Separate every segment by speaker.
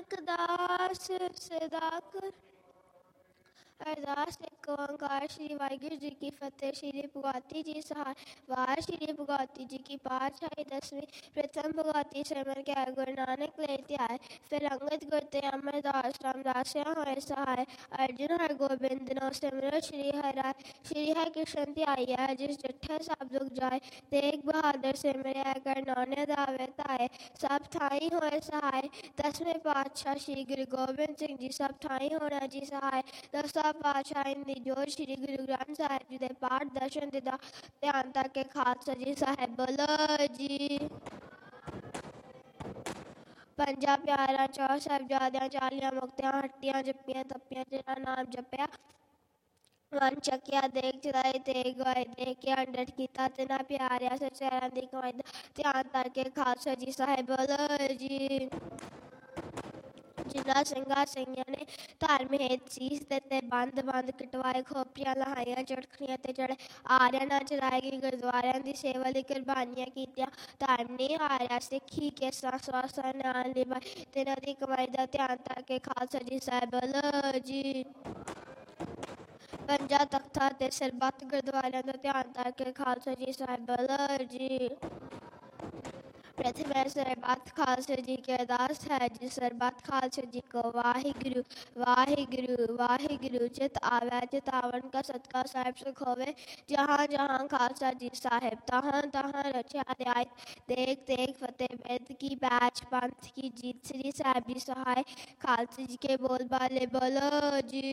Speaker 1: ਨਾਨਕ ਦਾਸ ਸਦਾ ਕਰ। ਅਰਦਾਸ ਏਕ ਓਂਕਾਰ ਸ਼੍ਰੀ ਵਾਹਿਗੁਰੂ ਜੀ ਕੀ ਫਤਿਹ। ਸ਼੍ਰੀ ਭਗਵਤੀ ਜੀ ਸਹਾय। ਵਾਰ ਸ਼੍ਰੀ ਭਗਵਤੀ ਜੀ ਕੀ ਪਾਤਸ਼ਾਹੀ ਦਸਵੀਂ। ਪ੍ਰਥਮ ਭਗਵਤੀ ਸਿਮਰਨ ਕੈ ਗੁਰੂ ਨਾਨਕ ਲੈ ਧਿਆਏ। ਫਿਰ ਅੰਗਦ ਗੁਰ ਤੇ ਅਮਰਦਾਸ ਰਾਮਦਾਸਿਆ ਹੋਏ ਸਹਾय। ਅਰਜੁਨ ਹਰਗੋਬਿੰਦ ਨੋ ਸਿਮਰੋ ਸ਼੍ਰੀ ਹਰਿ। ਸ਼੍ਰੀ ਹਰਿ ਕ੍ਰਿਸ਼ਨ ਧਿਆਈਐ ਜਿਸ ਡਿਠੇ ਸਭ ਦੁਖ ਜਾਏ। ਤੇਗ ਬਹਾਦਰ ਸਿਮਰਿਆ ਕਰ ਨਾਉਨੇ ਦਾਵੇ ਧਾਏ। ਸਭ ਥਾਈ ਹੋਏ ਸਹਾय। ਦਸਵੇਂ ਪਾਤਸ਼ਾਹ ਸ਼੍ਰੀ ਗੁਰੂ ਗੋਬਿੰਦ ਸਿੰਘ ਜੀ ਸਭ ਥਾਈ ਹੋਣਾ ਜੀ ਸਹਾय। ਦਸਾਂ ਪਾਤਸ਼ਾਹਾਂ ਦੀ ਜੋਤ ਸ਼੍ਰੀ ਗੁਰੂ ਗ੍ਰੰਥ ਸਾਹਿਬ ਜੀ ਦੇ ਪਾਠ ਦਰਸ਼ਨ ਦੀਦਾਰ ਧਿਆਨ ਧਰ ਕੇ ਖਾਲਸਾ ਜੀ ਸਾਹਿਬ ਬੋਲੋ ਜੀ। ਪੰਜਾਂ ਪਿਆਰਿਆਂ ਚੌਂ ਸਾਹਿਬਜ਼ਾਦਿਆਂ 40 ਮੁਕਤਿਆਂ ਹੱਟੀਆਂ ਜੱਪੀਆਂ ਤੱਪੀਆਂ ਜਿਨ੍ਹਾਂ ਨਾਮ ਜਪਿਆ ਵੰਨ ਚੱਕਿਆ ਦੇਗ ਚਲਾਈ ਤੇਗ ਗਵਾਏ ਦੇਖ ਕੇ ਅੰਡਟ ਕੀਤਾ ਤਿਨਾਂ ਪਿਆਰਿਆਂ ਸਚਿਆਰਿਆਂ ਦੀ ਕਮਾਈ ਦਾ ਧਿਆਨ ਧਰ ਕੇ ਖਾਲਸਾ ਜੀ ਸਾਹਿਬ ਬੋਲੋ ਜੀ। ਜਿਨ੍ਹਾਂ ਸਿੰਘਾਂ ਸਿੰਘਾਂ ਨੇ ਧਰਮ ਹੇਤ ਸੀਸ ਦਿੱਤੇ ਬੰਦ ਬੰਦ ਕਟਵਾਏ ਖੋਪਰੀਆਂ ਲਹਾਈਆਂ ਚੜਖੜੀਆਂ ਤੇ ਚੜੇ ਆਰਿਆਂ ਨਾਲ ਚਲਾਏ ਗਏ ਗੁਰਦੁਆਰਿਆਂ ਦੀ ਸੇਵਾ ਲਈ ਕੁਰਬਾਨੀਆਂ ਕੀਤੀਆਂ ਧਰਮ ਨਹੀਂ ਹਾਰਿਆ ਸਿੱਖੀ ਕੇਸਾਂ ਸਵਾਸਾਂ ਨਾਲ ਨਿਭਾਈ ਤਿਨਾਂ ਦੀ ਕਮਾਈ ਦਾ ਧਿਆਨ ਧਰ ਕੇ ਖਾਲਸਾ ਜੀ ਸਾਹਿਬ ਬੋਲੋ ਜੀ। ਪੰਜਾਂ ਤਖ਼ਤਾਂ ਤੇ ਸਰਬੱਤ ਗੁਰਦੁਆਰਿਆਂ ਦਾ ਧਿਆਨ ਧਰ ਕੇ ਖਾਲਸਾ ਜੀ ਸਾਹਿਬ ਬੋਲੋ ਜੀ। प्रथम सरबत खालसा जी की अरदास है जी। सरबत खालसा जी को वाहिगुरु वाहिगुरु वाहिगुरु। चित आवे चित आवन का सदका साहिब सुख होवे। जहाँ जहाँ खालसा जी साहिब तहाँ तहाँ रचा अध्याय देख देख फतेह वेद की बैच पंथ की जीत श्री साहिब जी सहाय। खालसा जी के बोल बाले बोलो जी।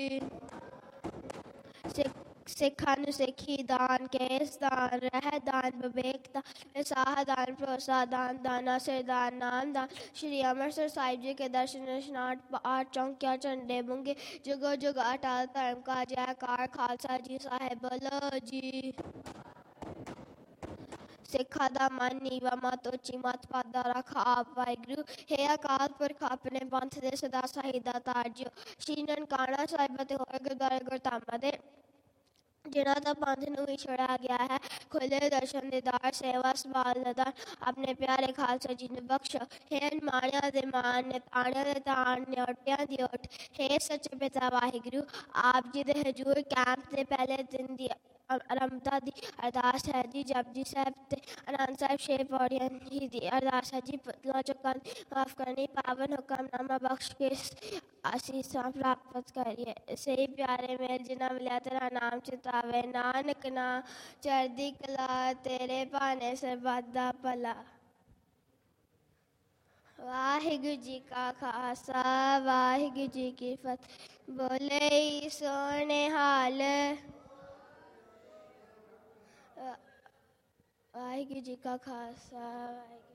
Speaker 1: सिखा ਨੂੰ ਸਿੱਖੀ ਦਾਨ ਕੇਸ ਦਾਨ ਰਹਿ ਦਾਨ ਵਿਵੇਕ ਦਾਨ ਵਿਸਾਹ ਦਾਨ ਭਰੋਸਾ ਦਾਨ ਦਾਨਾ ਸਿਰ ਦਾਨ ਨਾਮ ਦਾਨ। ਸ਼੍ਰੀ ਅੰਮ੍ਰਿਤਸਰ ਸਾਹਿਬ ਜੀ ਕੇ ਦਰਸ਼ਨ ਇਸ਼ਨਾਨ ਪਾਠ ਚੌਂਕਿਆ ਝੰਡੇ ਬੁੰਗੇ ਜੁਗੋ ਜੁਗ ਅਟਲ ਧਰਮ ਕਾ ਜੈਕਾਰ ਖਾਲਸਾ ਜੀ ਸਾਹਿਬ ਬੋਲੋ ਜੀ। ਸਿੱਖਾਂ ਦਾ ਮਨ ਨੀਵਾ ਮਤ ਉੱਚੀ ਮਤ ਪਾਦਾ ਰੱਖ ਆਪ ਵਾਹਿਗੁਰੂ। ਹੇ ਅਕਾਲ ਪੁਰਖ ਆਪਣੇ ਪੰਥ ਦੇ ਸਦਾ ਸਾਹਿਦਾ ਤਾਰਜਿਓ। ਸ਼੍ਰੀ ਨਨਕਾਣਾ ਸਾਹਿਬ ਅਤੇ ਹੋਰ ਗੁਰਦੁਆਰੇ ਗੁਰਧਾਮਾਂ ਦੇ ਜਿਨ੍ਹਾਂ ਦਾ ਪੰਥ ਨੂੰ ਹੀ ਛੜਿਆ ਗਿਆ ਹੈ ਖੁੱਲੇ ਦਰਸ਼ਨ ਦੀਦਾਰ ਸੇਵਾ ਸੰਭਾਲ ਲਦਾਨ ਆਪਣੇ ਪਿਆਰੇ ਖਾਲਸਾ ਜੀ ਨੂੰ ਬਖਸ਼ੋ। ਹੇ ਮਾਣਿਆਂ ਦੇ ਮਾਣ ਨੇ ਤਾਣਿਆਂ ਦੇ ਤਾਣ ਨਿਓਟਿਆਂ ਦੀ ਓਟ। ਹੇ ਸੱਚੇ ਪਿਤਾ ਵਾਹਿਗੁਰੂ ਆਪ ਜੀ ਦੇ ਹਜ਼ੂਰ ਕੈਂਪ ਦੇ ਪਹਿਲੇ ਦਿਨ ਦੀ ਆਰੰਭਤਾ ਦੀ ਅਰਦਾਸ ਹੈ ਜੀ। ਜਪਜੀ ਸਾਹਿਬ ਤੇ ਆਨੰਦ ਸਾਹਿਬ ਛੇ ਪੌੜੀਆਂ ਦੀ ਅਰਦਾਸ ਹੈ ਜੀ। ਪੁਤਲਾ ਚੁੱਕਾਂ ਮਾਫ ਕਰਨੀ ਪਾਵਨ ਹੁਕਮਨਾਮਾ ਬਖਸ਼ ਕੇ ਆਸੀਸਾਂ ਪ੍ਰਾਪਤ ਕਰੀਏ। ਸਹੀ ਪਿਆਰੇ ਮੇਰ ਜਿਨ੍ਹਾਂ ਮਿਲਿਆ ਤੇਰਾ ਨਾਮ ਚਿਤਾਵੇ ਨਾਨਕ ਨਾ ਚੜ੍ਹਦੀ ਕਲਾ ਤੇਰੇ ਭਾਣੇ ਸਰਬੱਤ ਦਾ ਭਲਾ। ਵਾਹਿਗੁਰੂ ਜੀ ਕਾ ਖਾਲਸਾ ਵਾਹਿਗੁਰੂ ਜੀ ਕੀ ਫਤਿਹ। ਬੋਲੇ ਸੋਹਣੇ ਹਾਲ ਵਾਹਿਗੁਰੂ ਜੀ ਕਾ ਖਾਲਸਾ ਵਾਹਿਗੁਰੂ।